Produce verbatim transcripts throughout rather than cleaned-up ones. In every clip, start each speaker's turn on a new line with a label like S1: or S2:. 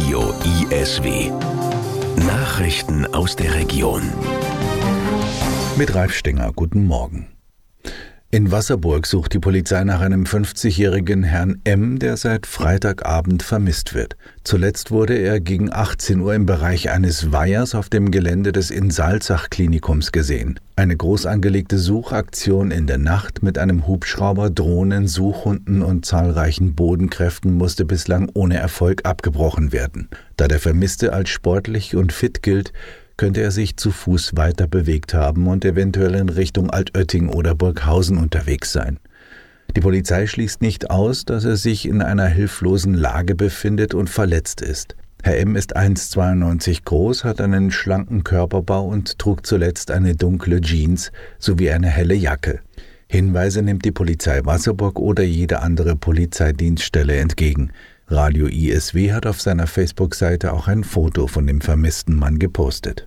S1: Radio I S W. Nachrichten aus der Region.
S2: Mit Ralf Stenger, guten Morgen. In Wasserburg sucht die Polizei nach einem fünfzigjährigen Herrn M., der seit Freitagabend vermisst wird. Zuletzt wurde er gegen achtzehn Uhr im Bereich eines Weihers auf dem Gelände des Insalzach-Klinikums gesehen. Eine groß angelegte Suchaktion in der Nacht mit einem Hubschrauber, Drohnen, Suchhunden und zahlreichen Bodenkräften musste bislang ohne Erfolg abgebrochen werden. Da der Vermisste als sportlich und fit gilt, könnte er sich zu Fuß weiter bewegt haben und eventuell in Richtung Altötting oder Burghausen unterwegs sein. Die Polizei schließt nicht aus, dass er sich in einer hilflosen Lage befindet und verletzt ist. Herr M. ist eins Komma zweiundneunzig groß, hat einen schlanken Körperbau und trug zuletzt eine dunkle Jeans sowie eine helle Jacke. Hinweise nimmt die Polizei Wasserburg oder jede andere Polizeidienststelle entgegen. Radio I S W hat auf seiner Facebook-Seite auch ein Foto von dem vermissten Mann gepostet.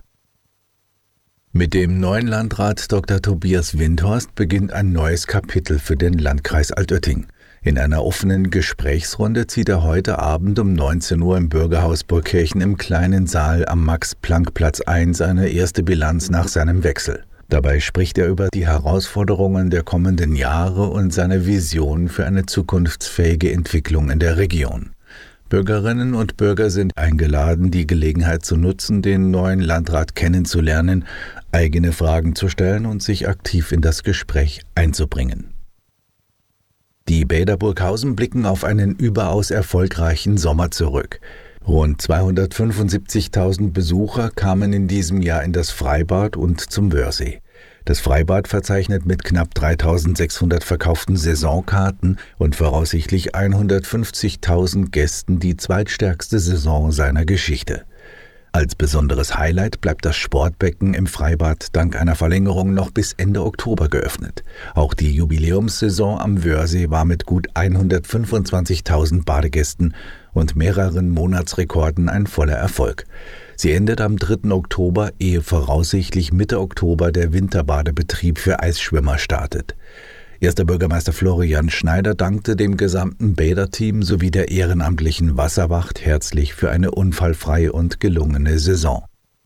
S2: Mit dem neuen Landrat Doktor Tobias Windhorst beginnt ein neues Kapitel für den Landkreis Altötting. In einer offenen Gesprächsrunde zieht er heute Abend um neunzehn Uhr im Bürgerhaus Burgkirchen im kleinen Saal am Max-Planck-Platz ein seine erste Bilanz nach seinem Wechsel. Dabei spricht er über die Herausforderungen der kommenden Jahre und seine Vision für eine zukunftsfähige Entwicklung in der Region. Bürgerinnen und Bürger sind eingeladen, die Gelegenheit zu nutzen, den neuen Landrat kennenzulernen, eigene Fragen zu stellen und sich aktiv in das Gespräch einzubringen. Die Bäder Burghausen blicken auf einen überaus erfolgreichen Sommer zurück. Rund zweihundertfünfundsiebzigtausend Besucher kamen in diesem Jahr in das Freibad und zum Wörthsee. Das Freibad verzeichnet mit knapp dreitausendsechshundert verkauften Saisonkarten und voraussichtlich hundertfünfzigtausend Gästen die zweitstärkste Saison seiner Geschichte. Als besonderes Highlight bleibt das Sportbecken im Freibad dank einer Verlängerung noch bis Ende Oktober geöffnet. Auch die Jubiläumssaison am Wörthsee war mit gut hundertfünfundzwanzigtausend Badegästen und mehreren Monatsrekorden ein voller Erfolg. Sie endet am dritten Oktober, ehe voraussichtlich Mitte Oktober der Winterbadebetrieb für Eisschwimmer startet. Erster Bürgermeister Florian Schneider dankte dem gesamten Bäderteam sowie der ehrenamtlichen Wasserwacht herzlich für eine unfallfreie und gelungene Saison.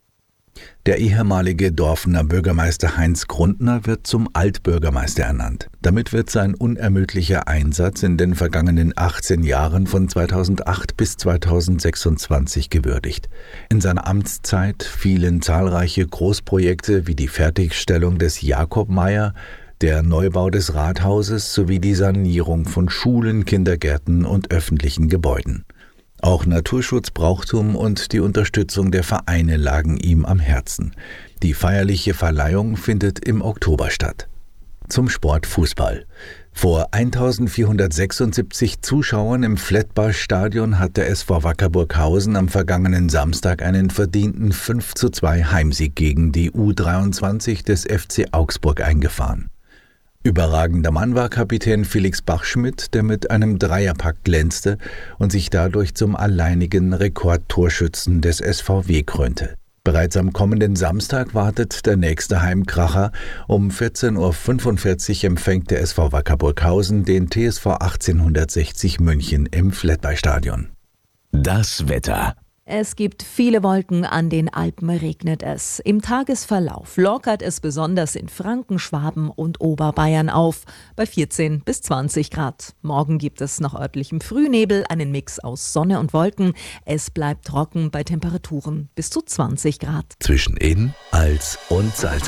S2: Der ehemalige Dorfener Bürgermeister Heinz Grundner wird zum Altbürgermeister ernannt. Damit wird sein unermüdlicher Einsatz in den vergangenen achtzehn Jahren von zweitausendacht bis zweitausendsechsundzwanzig gewürdigt. In seiner Amtszeit fielen zahlreiche Großprojekte wie die Fertigstellung des Jakob-Meier, der Neubau des Rathauses sowie die Sanierung von Schulen, Kindergärten und öffentlichen Gebäuden. Auch Naturschutz, Brauchtum und die Unterstützung der Vereine lagen ihm am Herzen. Die feierliche Verleihung findet im Oktober statt. Zum Sport Fußball. Vor eintausendvierhundertsechsundsiebzig Zuschauern im Flettball-Stadion hat der S V Wacker Burghausen am vergangenen Samstag einen verdienten fünf zu zwei Heimsieg gegen die U dreiundzwanzig des F C Augsburg eingefahren. Überragender Mann war Kapitän Felix Bachschmidt, der mit einem Dreierpack glänzte und sich dadurch zum alleinigen Rekordtorschützen des S V W krönte. Bereits am kommenden Samstag wartet der nächste Heimkracher. Um vierzehn Uhr fünfundvierzig empfängt der S V Wacker Burghausen den T S V achtzehnhundertsechzig München im Flettball-Stadion.
S1: Das Wetter.
S3: Es gibt viele Wolken, an den Alpen regnet es. Im Tagesverlauf lockert es besonders in Franken, Schwaben und Oberbayern auf, bei vierzehn bis zwanzig Grad. Morgen gibt es nach örtlichem Frühnebel einen Mix aus Sonne und Wolken. Es bleibt trocken bei Temperaturen bis zu zwanzig Grad.
S1: Zwischen Inn, Als und Salzach.